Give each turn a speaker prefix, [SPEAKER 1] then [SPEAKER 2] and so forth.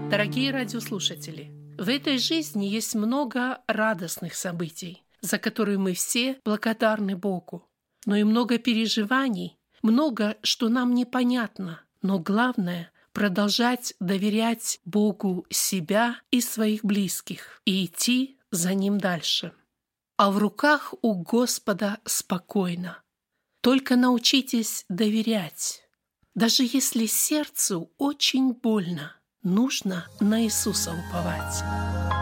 [SPEAKER 1] Дорогие радиослушатели, в этой жизни есть много радостных событий, за которые мы все благодарны Богу, но и много переживаний, много, что нам непонятно, но главное – продолжать доверять Богу себя и своих близких и идти за Ним дальше. А в руках у Господа спокойно. Только научитесь доверять. Даже если сердцу очень больно, нужно на Иисуса уповать.